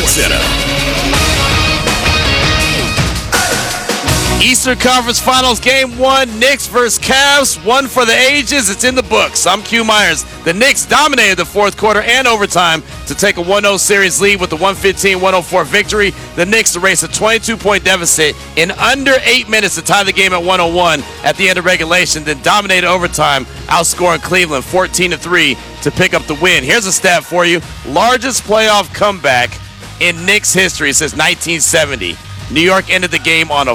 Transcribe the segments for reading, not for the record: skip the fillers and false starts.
Center. Eastern Conference Finals Game 1, Knicks versus Cavs, one for the ages. It's in the books. I'm Q Myers. The Knicks dominated the fourth quarter and overtime to take a 1-0 series lead with the 115-104 victory. The Knicks erased a 22-point deficit in under 8 minutes to tie the game at 101 at the end of regulation, then dominated overtime, outscoring Cleveland 14-3 to pick up the win. Here's a stat for you. Largest playoff comeback in Knicks history since 1970. New York ended the game on a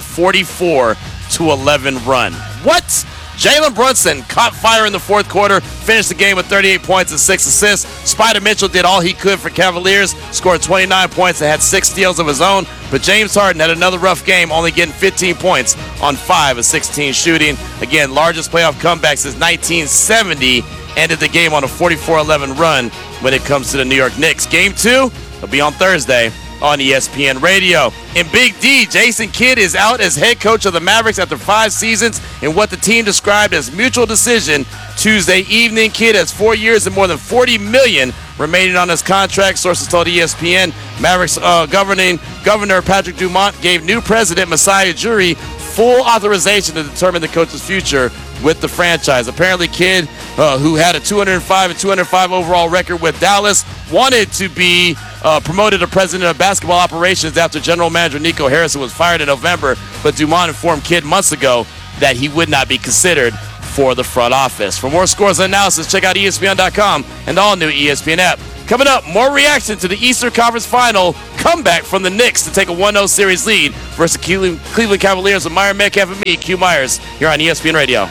44-11 run. What? Jalen Brunson caught fire in the fourth quarter, finished the game with 38 points and 6 assists. Spider Mitchell did all he could for Cavaliers, scored 29 points and had 6 steals of his own. But James Harden had another rough game, only getting 15 points on 5 of 16 shooting. Again, largest playoff comeback since 1970, ended the game on a 44-11 run when it comes to the New York Knicks. Game 2 will be on Thursday on ESPN Radio. In Big D, Jason Kidd is out as head coach of the Mavericks after 5 seasons in what the team described as mutual decision Tuesday evening. Kidd has 4 years and more than $40 million remaining on his contract, sources told ESPN. Mavericks Governor Patrick Dumont gave new president Masai Ujiri full authorization to determine the coach's future with the franchise. Apparently, Kidd, who had a 205 overall record with Dallas, wanted to be promoted to president of basketball operations after general manager Nico Harrison was fired in November, but Dumont informed Kidd months ago that he would not be considered for the front office. For more scores and analysis, check out ESPN.com and the all-new ESPN app. Coming up, more reaction to the Eastern Conference Final comeback from the Knicks to take a 1-0 series lead versus Cleveland Cavaliers with Myron Metcalf and me, Q Myers, here on ESPN Radio.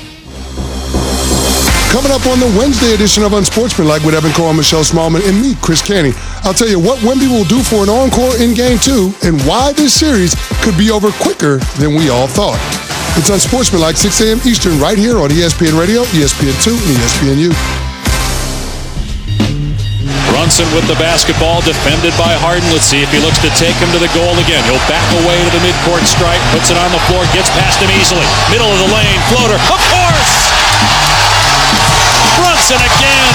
Coming up on the Wednesday edition of Unsportsmanlike with Evan Cole, Michelle Smallman, and me, Chris Canty. I'll tell you what Wemby will do for an encore in Game 2 and why this series could be over quicker than we all thought. It's Unsportsmanlike, 6 a.m. Eastern, right here on ESPN Radio, ESPN2, and ESPNU. Brunson with the basketball, defended by Harden. Let's see if he looks to take him to the goal again. He'll back away to the midcourt stripe, puts it on the floor, gets past him easily. Middle of the lane, floater, of course! Brunson again,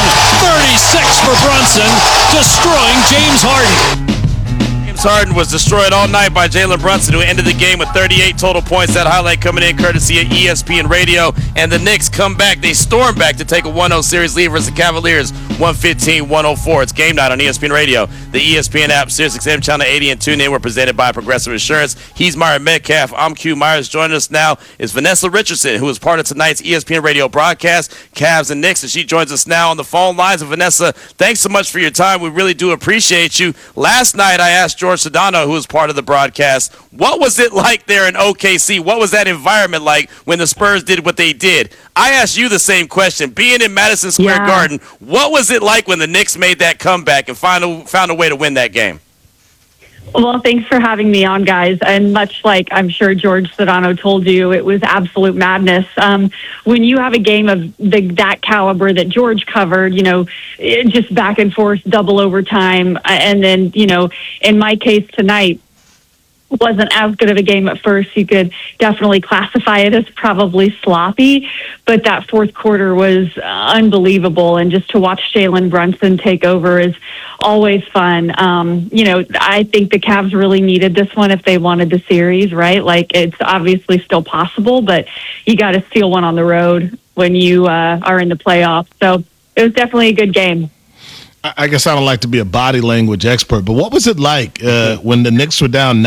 36 for Brunson, destroying James Harden. James Harden was destroyed all night by Jalen Brunson, who ended the game with 38 total points. That highlight coming in courtesy of ESPN Radio. And the Knicks come back. They storm back to take a 1-0 series lead versus the Cavaliers, 115-104. It's game night on ESPN Radio, the ESPN app, SiriusXM Channel 80, and TuneIn. We're presented by Progressive Insurance. He's Myron Metcalf. I'm Q Myers. Joining us now is Vanessa Richardson, who is part of tonight's ESPN Radio broadcast, Cavs and Knicks, and she joins us now on the phone lines. And Vanessa, thanks so much for your time. We really do appreciate you. Last night, I asked George Sedano, who was part of the broadcast, what was it like there in OKC? What was that environment like when the Spurs did what they did? I asked you the same question. Being in Madison Square Garden, what was it like when the Knicks made that comeback and found a way to win that game? Well, thanks for having me on, guys. And much like I'm sure George Sedano told you, it was absolute madness. When you have a game of that caliber that George covered, just back and forth, double overtime, and then, in my case tonight, wasn't as good of a game at first. You could definitely classify it as probably sloppy, but that fourth quarter was unbelievable. And just to watch Jalen Brunson take over is always fun. I think the Cavs really needed this one if they wanted the series, right? Like, it's obviously still possible, but you got to steal one on the road when you are in the playoffs. So it was definitely a good game. I guess I don't like to be a body language expert, but what was it like when the Knicks were down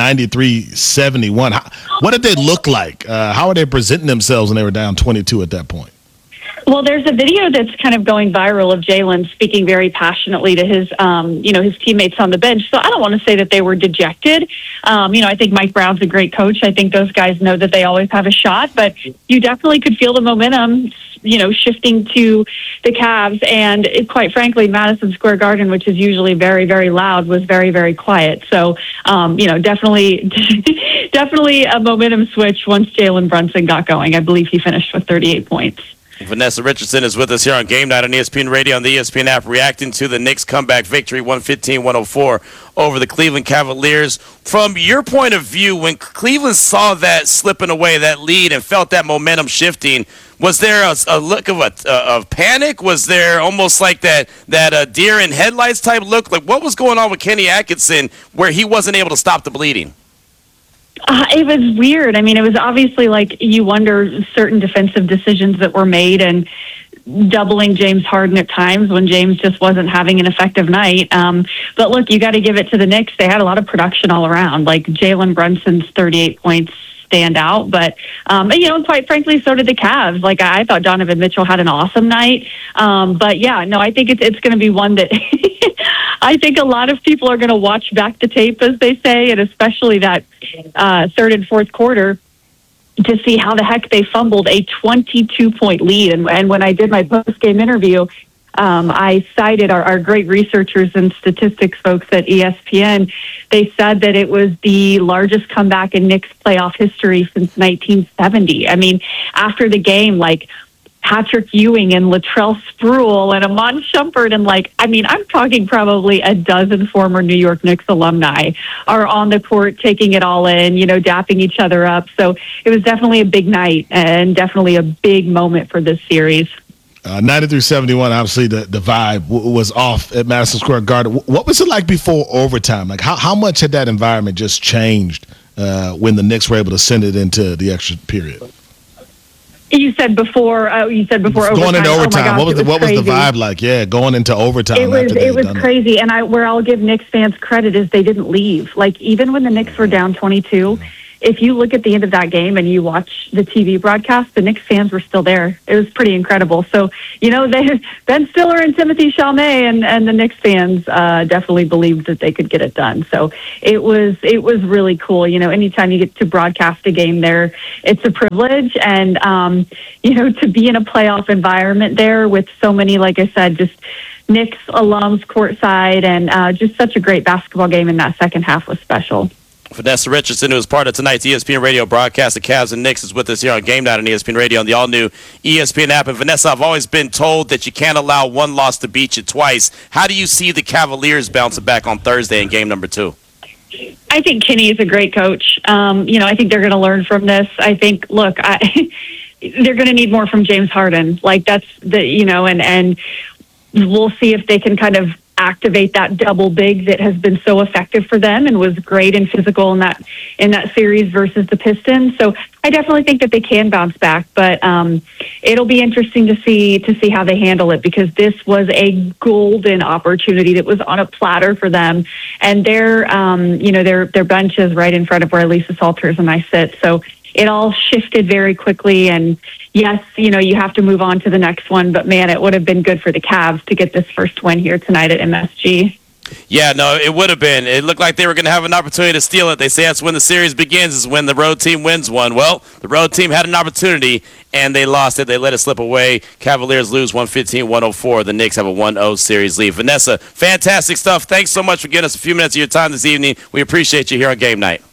93-71? What did they look like? How were they presenting themselves when they were down 22 at that point? Well, there's a video that's kind of going viral of Jalen speaking very passionately to his, his teammates on the bench. So I don't want to say that they were dejected. I think Mike Brown's a great coach. I think those guys know that they always have a shot, but you definitely could feel the momentum, shifting to the Cavs. And quite frankly, Madison Square Garden, which is usually very, very loud, was very, very quiet. So, definitely a momentum switch once Jalen Brunson got going. I believe he finished with 38 points. Vanessa Richardson is with us here on Game Night on ESPN Radio and the ESPN app, reacting to the Knicks' comeback victory, 115-104 over the Cleveland Cavaliers. From your point of view, when Cleveland saw that slipping away, that lead, and felt that momentum shifting, was there a look of panic? Was there almost like that deer in headlights type look? Like, what was going on with Kenny Atkinson where he wasn't able to stop the bleeding? It was weird. I mean, it was obviously like you wonder certain defensive decisions that were made and doubling James Harden at times when James just wasn't having an effective night. But look, you got to give it to the Knicks. They had a lot of production all around. Like Jalen Brunson's 38 points stand out, but quite frankly, so did the Cavs. Like I thought Donovan Mitchell had an awesome night. But yeah, no, I think it's going to be one that I think a lot of people are going to watch back the tape, as they say, and especially that third and fourth quarter to see how the heck they fumbled a 22-point lead. And when I did my post-game interview, I cited our great researchers and statistics folks at ESPN. They said that it was the largest comeback in Knicks playoff history since 1970. I mean, after the game, like Patrick Ewing and Latrell Sprewell and Amon Shumpert and I'm talking probably a dozen former New York Knicks alumni are on the court taking it all in, dapping each other up. So it was definitely a big night and definitely a big moment for this series. 93-71, obviously the vibe was off at Madison Square Garden. What was it like before overtime? Like how much had that environment just changed when the Knicks were able to send it into the extra period? You said before overtime. Going into overtime, oh my gosh, what was the vibe like? Yeah, going into overtime. It was crazy, and where I'll give Knicks fans credit is they didn't leave. Like even when the Knicks were down 22, if you look at the end of that game and you watch the TV broadcast, the Knicks fans were still there. It was pretty incredible. So, Ben Stiller and Timothy Chalamet and the Knicks fans definitely believed that they could get it done. So it was really cool. Anytime you get to broadcast a game there, it's a privilege. And, to be in a playoff environment there with so many, like I said, just Knicks alums courtside and just such a great basketball game in that second half was special. Vanessa Richardson, who was part of tonight's ESPN Radio broadcast, the Cavs and Knicks, is with us here on Game Night on ESPN Radio on the all-new ESPN app. And Vanessa, I've always been told that you can't allow one loss to beat you twice. How do you see the Cavaliers bouncing back on Thursday in game number 2? I think Kenny is a great coach. I think they're going to learn from this. I think, they're going to need more from James Harden. Like that's and we'll see if they can kind of activate that double big that has been so effective for them and was great and physical in that series versus the Pistons. So I definitely think that they can bounce back, but it'll be interesting to see how they handle it because this was a golden opportunity that was on a platter for them, and their bench is right in front of where Lisa Salters and I sit. So it all shifted very quickly, and yes, you have to move on to the next one, but man, it would have been good for the Cavs to get this first win here tonight at MSG. Yeah, no, it would have been. It looked like they were going to have an opportunity to steal it. They say that's when the series begins, is when the road team wins one. Well, the road team had an opportunity, and they lost it. They let it slip away. Cavaliers lose 115-104. The Knicks have a 1-0 series lead. Vanessa, fantastic stuff. Thanks so much for giving us a few minutes of your time this evening. We appreciate you here on Game Night.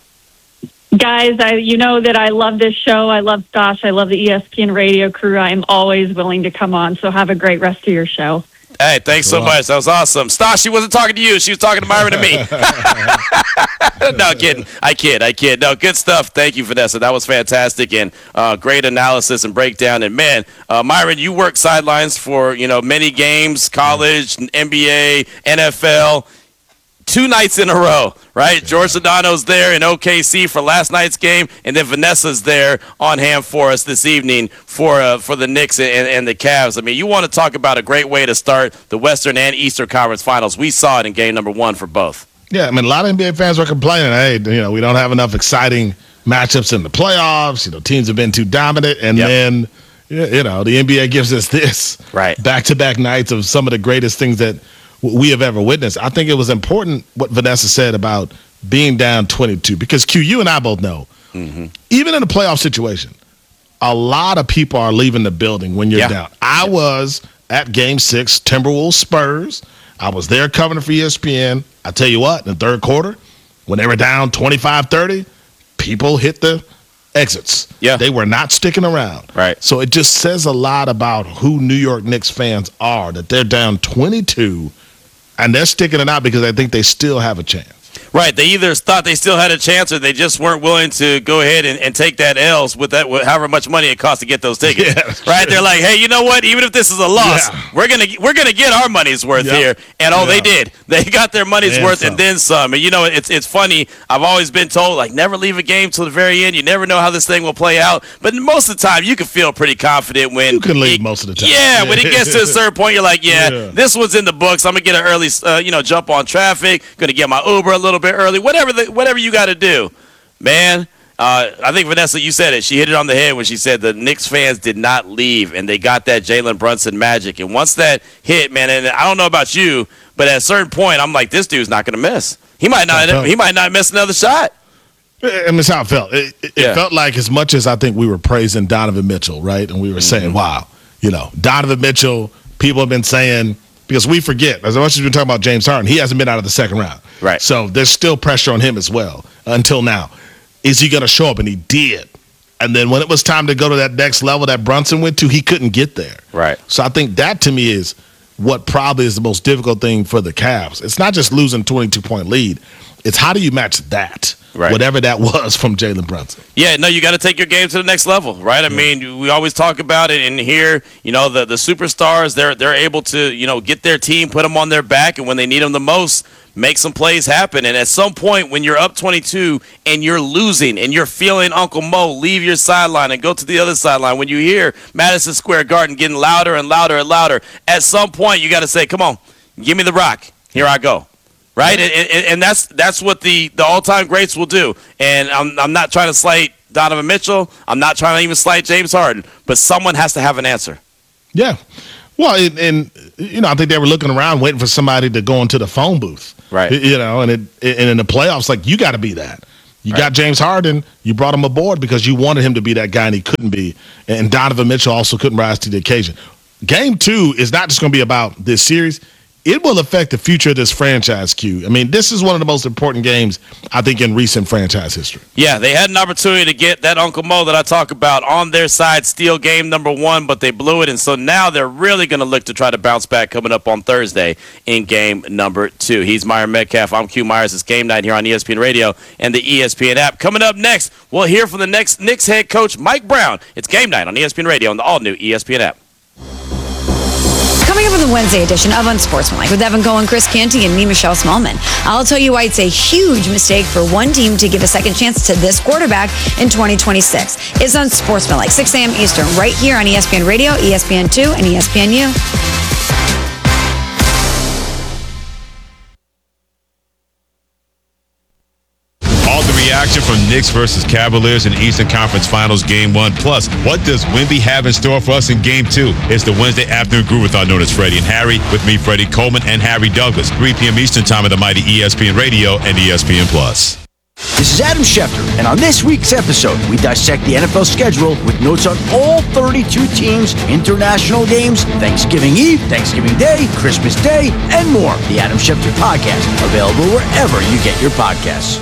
Guys, you know that I love this show. I love Stosh. I love the ESPN radio crew. I'm always willing to come on, so have a great rest of your show. Hey, thanks so much. That was awesome. Stosh, she wasn't talking to you. She was talking to Myron and me. No, kidding. I kid. No, good stuff. Thank you, Vanessa. That was fantastic and great analysis and breakdown. And, man, Myron, you work sidelines for, many games, college, NBA, NFL. 2 nights in a row, right? George Sedano's there in OKC for last night's game, and then Vanessa's there on hand for us this evening for the Knicks and the Cavs. I mean, you want to talk about a great way to start the Western and Eastern Conference Finals. We saw it in game number 1 for both. Yeah, I mean, a lot of NBA fans were complaining, hey, we don't have enough exciting matchups in the playoffs. Teams have been too dominant, and then, the NBA gives us this back-to-back nights of some of the greatest things that we have ever witnessed. I think it was important what Vanessa said about being down 22 because, Q, you and I both know, even in a playoff situation, a lot of people are leaving the building when you're down. I was at Game 6, Timberwolves Spurs. I was there covering for ESPN. I tell you what, in the third quarter, when they were down 25-30, people hit the exits. Yeah. They were not sticking around. Right. So it just says a lot about who New York Knicks fans are, that they're down 22, and they're sticking it out because they think they still have a chance. Right. They either thought they still had a chance or they just weren't willing to go ahead and take that L's with that, however much money it costs to get those tickets. Yeah, right. They're like, hey, you know what? Even if this is a loss, we're gonna get our money's worth here. And they did. They got their money's worth and then some. And it's funny. I've always been told, like, never leave a game till the very end. You never know how this thing will play out. But most of the time, you can feel pretty confident when you can leave most of the time. Yeah. When it gets to a certain point, you're like, this one's in the books. I'm gonna get an early, jump on traffic. Gonna get my Uber a little bit early. Whatever you got to do, man. I think, Vanessa, you said it. She hit it on the head when she said the Knicks fans did not leave, and they got that Jalen Brunson magic. And once that hit, man, and I don't know about you, but at a certain point, I'm like, this dude's not going to miss. He might not miss another shot. And that's how it felt. It felt like, as much as I think we were praising Donovan Mitchell, right? And we were saying, wow, Donovan Mitchell, people have been saying, because we forget, as much as we're talking about James Harden, he hasn't been out of the second round. Right. So there's still pressure on him as well until now. Is he going to show up? And he did. And then when it was time to go to that next level that Brunson went to, he couldn't get there. Right. So I think that, to me, is what probably is the most difficult thing for the Cavs. It's not just losing a 22-point lead. It's how do you match that, whatever that was from Jalen Brunson. Yeah, no, you got to take your game to the next level, right? I mean, we always talk about it, and here, the superstars, they're able to, get their team, put them on their back, and when they need them the most, make some plays happen. And at some point, when you're up 22 and you're losing and you're feeling Uncle Mo leave your sideline and go to the other sideline, when you hear Madison Square Garden getting louder and louder and louder, at some point you got to say, come on, give me the rock. Here I go. Right? And that's what the all-time greats will do. And I'm not trying to slight Donovan Mitchell. I'm not trying to even slight James Harden. But someone has to have an answer. Yeah. Well, and I think they were looking around waiting for somebody to go into the phone booth. Right. And in the playoffs, like, you got to be that. You got James Harden. You brought him aboard because you wanted him to be that guy, and he couldn't be. And Donovan Mitchell also couldn't rise to the occasion. Game 2 is not just going to be about this series. It will affect the future of this franchise, Q. I mean, this is one of the most important games, I think, in recent franchise history. Yeah, they had an opportunity to get that Uncle Mo that I talk about on their side, steal game number 1, but they blew it. And so now they're really going to look to try to bounce back coming up on Thursday in game number 2. He's Myron Metcalf. I'm Q Myers. It's Game Night here on ESPN Radio and the ESPN app. Coming up next, we'll hear from the next Knicks head coach, Mike Brown. It's Game Night on ESPN Radio and the all-new ESPN app. Coming up with the Wednesday edition of Unsportsmanlike with Evan Cohen, Chris Canty, and me, Michelle Smallman. I'll tell you why it's a huge mistake for one team to give a second chance to this quarterback in 2026. It's Unsportsmanlike, 6 a.m. Eastern, right here on ESPN Radio, ESPN2, and ESPNU. Reaction from Knicks versus Cavaliers in Eastern Conference Finals Game 1. Plus, what does Wemby have in store for us in Game 2? It's the Wednesday afternoon Groovathon known as Freddie and Harry, with me, Freddie Coleman, and Harry Douglas. 3 p.m. Eastern Time at the mighty ESPN Radio and ESPN+. This is Adam Schefter, and on this week's episode, we dissect the NFL schedule with notes on all 32 teams, international games, Thanksgiving Eve, Thanksgiving Day, Christmas Day, and more. The Adam Schefter Podcast, available wherever you get your podcasts.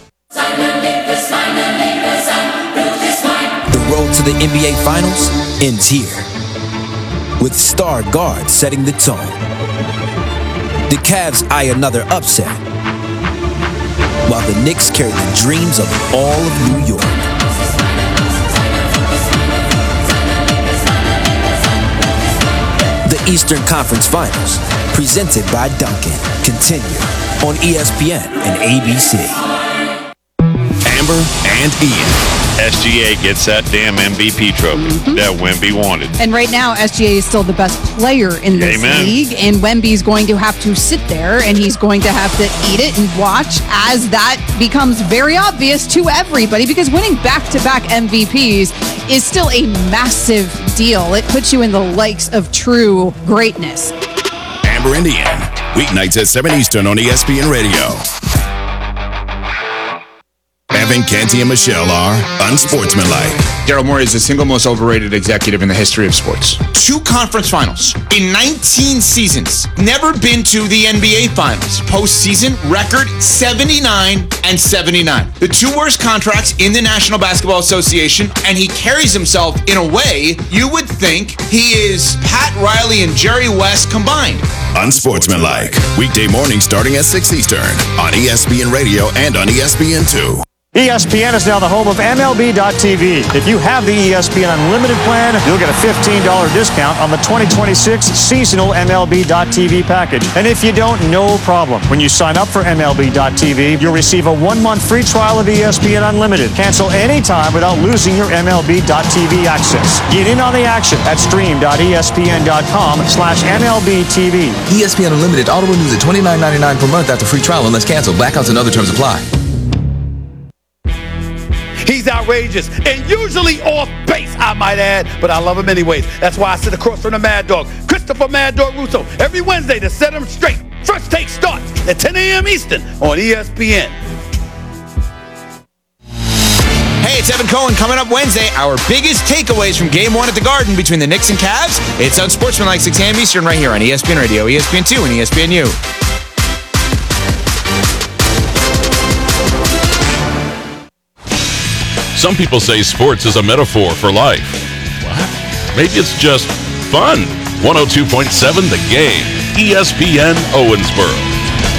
The road to the NBA Finals ends here, with star guard setting the tone. The Cavs eye another upset, while the Knicks carry the dreams of all of New York. The Eastern Conference Finals, presented by Dunkin', continue on ESPN and ABC. Amber and Ian. SGA gets that damn MVP trophy that Wemby wanted. And right now, SGA is still the best player in this league, and Wemby's going to have to sit there, and he's going to have to eat it and watch as that becomes very obvious to everybody, because winning back-to-back MVPs is still a massive deal. It puts you in the likes of true greatness. Amber and Ian, weeknights at 7 Eastern on ESPN Radio. Evan, Canty, and Michelle are unsportsmanlike. Daryl Morey is the single most overrated executive in the history of sports. 2 conference finals in 19 seasons. Never been to the NBA finals. Postseason record 79-79. The 2 worst contracts in the National Basketball Association, and he carries himself in a way you would think he is Pat Riley and Jerry West combined. Unsportsmanlike. Weekday mornings starting at 6 Eastern on ESPN Radio and on ESPN2. ESPN is now the home of MLB.tv. If you have the ESPN Unlimited plan, you'll get a $15 discount on the 2026 seasonal MLB.tv package. And if you don't, no problem. When you sign up for MLB.tv, you'll receive a 1-month free trial of ESPN Unlimited. Cancel anytime without losing your MLB.tv access. Get in on the action at stream.espn.com/MLBTV. ESPN Unlimited auto renews at $29.99 per month after free trial unless canceled. Blackouts and other terms apply. He's outrageous and usually off base, I might add, but I love him anyways. That's why I sit across from the Mad Dog, Christopher Mad Dog Russo, every Wednesday to set him straight. First Take starts at 10 a.m. Eastern on ESPN. Hey, it's Evan Cohen. Coming up Wednesday, our biggest takeaways from Game 1 at the Garden between the Knicks and Cavs. It's Unsportsmanlike 6 a.m. Eastern right here on ESPN Radio, ESPN2, and ESPNU. Some people say sports is a metaphor for life. What? Maybe it's just fun. 102.7 The Game, ESPN Owensboro.